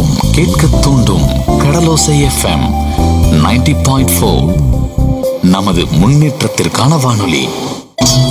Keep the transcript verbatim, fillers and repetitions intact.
என்றும் கேட்க தூண்டும் கடலோசை எஃப்எம் நைன்டி பாயிண்ட் ஃபோர். நமது முன்னேற்றத்திற்கான வானொலி.